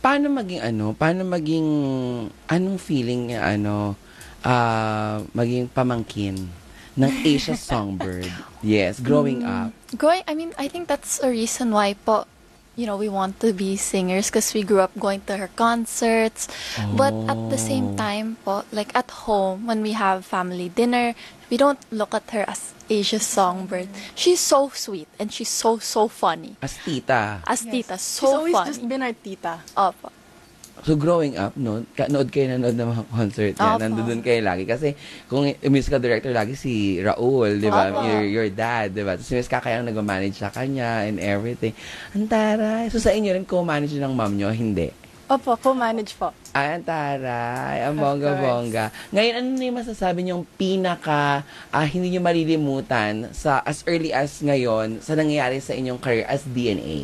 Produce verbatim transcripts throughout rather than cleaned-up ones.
paano maging ano, paano maging, anong feeling niya ano, ah, maging pamangkin ng Asia Songbird? Yes, growing up. Going, I mean, I think that's a reason why po, you know, we want to be singers because we grew up going to her concerts. But at the same Oh. time po, like at home, when we have family dinner, we don't look at her as Asia Songbird. She's so sweet and she's so, so funny. As tita. As Yes. tita, She's so always funny. just been our tita. Opo. So growing up, no, ka- nood kayo nanood ng mga concert niya. Opo. Nandun kayo lagi. Kasi kung i- musical director lagi si Raul, di ba? Opo. Your, your dad, di ba? Tapos si Miss Kakay ang nag-manage sa kanya and everything. Ang taray. So sa inyo rin co-manage ng mom nyo? Hindi. Opo, co-manage po. Ay, ang taray. Ang Of bongga-bongga. Ngayon, ano na yung masasabi niyong pinaka ah, hindi niyo malilimutan sa as early as ngayon sa nangyayari sa inyong career as D N A?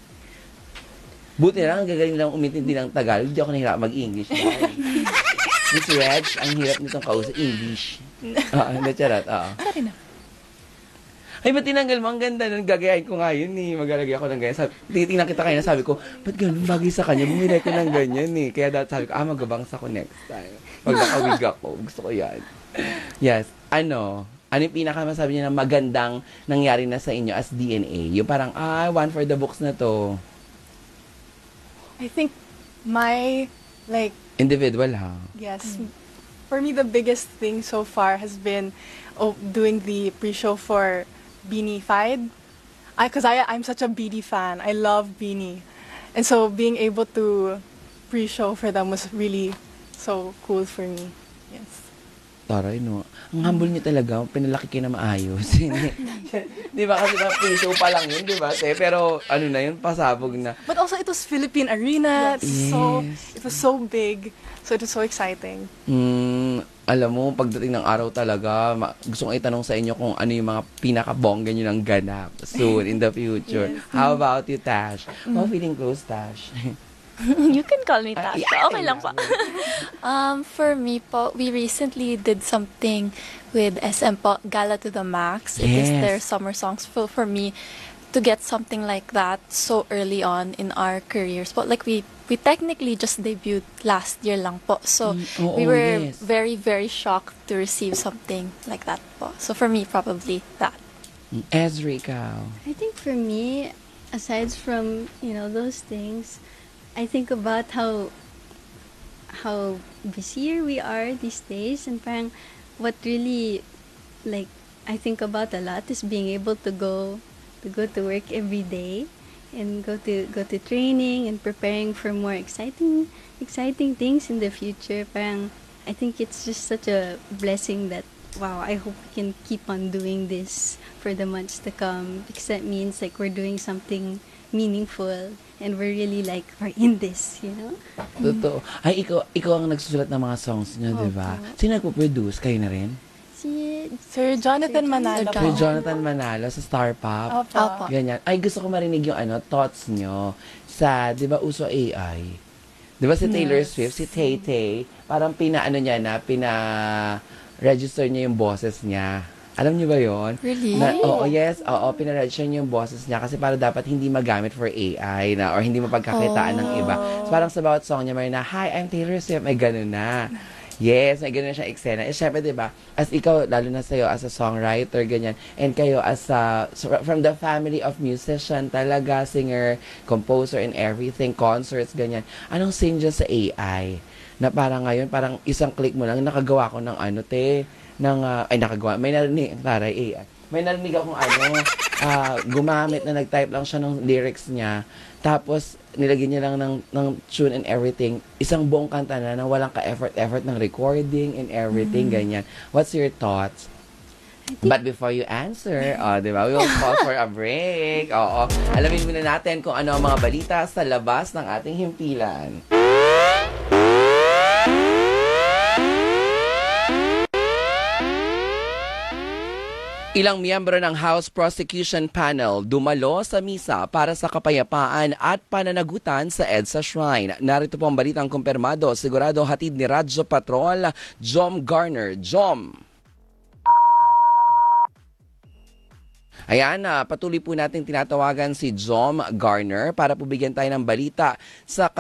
Buti lang, ang gagaling lang umintindi ng Tagalog. Hindi ako nahirap mag-English. Miss Reg, ang hirap nitong kausap. English. Oo, hindi, charot. Oo. Sorry na. Ay, ba't tinanggal mo? Ang ganda nun. Gagayahin ko nga yun eh. Maglalagay ako ng ganyan. Sabi, titingnan kita kayo na sabi ko, ba't ganun bagay sa kanya? Bumili ko ng ganyan eh. Kaya dahil sabi ko, ah, magabangs ako next time. Pag nakawig ako, gusto ko yan. Yes. Ano? Ano yung pinaka masabi niya na magandang nangyari na sa inyo as D N A? Yung parang, ah, one for the books na to. I think my, like, Individual, ha? yes, for me the biggest thing so far has been oh, doing the pre-show for Beanie Fied. I, cause I, I'm such a Beanie fan. I love Beanie. And so being able to pre-show for them was really so cool for me. Yes. Taray, no? Ang humble niyo talaga. Pinalaki kayo na maayos. Di ba? Kasi na pre-show pa lang yun, di ba? Te? Pero ano na yun, pasabog na. But also it was Philippine Arena. It's so, Yes. it was so big. So it was so exciting. Mm, alam mo, pagdating ng araw talaga, ma- gusto kong itanong sa inyo kung ano yung mga pinaka-bongga nyo ng ganap soon in the future. Yes. How about you, Tash? Oh, feeling close, Tash. You can call me Ah, Tasha. yeah. Okay lang po. um, for me po, we recently did something with S M po, Gala to the Max. It is Yes. their summer songs. For, for me, to get something like that so early on in our careers. But like we, we technically just debuted last year lang po. So Mm, oo, we were yes. very, very shocked to receive something like that po. So for me, probably that. Ezra, ikaw. I think for me, aside from, you know, those things, I think about how how busier we are these days, and parang what really, like, I think about a lot is being able to go to go to work every day and go to go to training and preparing for more exciting exciting things in the future. Parang I think it's just such a blessing that, wow, I hope we can keep on doing this for the months to come, because that means like we're doing something meaningful and we're really like we're in this, you know? Totoo. Ay, ikaw, ikaw ang nagsusulat ng mga songs niyo, di ba? Opo. Sino nagpo-produce? Kayo na rin? Si Sir Jonathan Manalo. Sir Si po. Jonathan Manalo sa Star Pop. Opo. Opo. Ganyan. Ay, gusto ko marinig yung ano, thoughts nyo sa, di ba, uso A I? Di ba si Taylor Yes. Swift, si Tay Tay, parang pinaano niya na, pina-register niya yung boses niya. Alam niyo ba yon? Really? Na, oo, yes, oo, pina-register niya yung boses niya kasi para dapat hindi magamit for A I na or hindi mapagkakitaan ng iba. So, parang sa bawat song niya, may na, hi, I'm Taylor Swift, may ganun na. Yes, may ganun na siyang eksena. Eh, syempre, di ba, as ikaw, lalo na sa'yo, as a songwriter, ganyan, and kayo as a, so, from the family of musician talaga, singer, composer, and everything, concerts, ganyan, anong scene dyan sa A I? Na parang ngayon, parang isang click mo lang, nakagawa ko ng ano, te, ng, ah, ay, nakagawa, may narinig, taray, A I, may narinig akong ano, ah, gumamit na nag-type lang siya ng lyrics niya, tapos, nilagyan niya lang ng, ng tune and everything, isang buong kanta na na walang ka-effort-effort ng recording and everything, ganyan. What's your thoughts? But before you answer, oh, di ba, we will call for a break. Oo. Alamin muna natin kung ano ang mga balita sa labas ng ating himpilan. Ilang miyembro ng House Prosecution Panel dumalo sa misa para sa kapayapaan at pananagutan sa EDSA Shrine. Narito po ang balitang kumpirmado, sigurado hatid ni Radyo Patrol, Jom Garner. Jom! Ayan, uh, patuloy po natin tinatawagan si Jom Garner para po bigyan tayo ng balita sa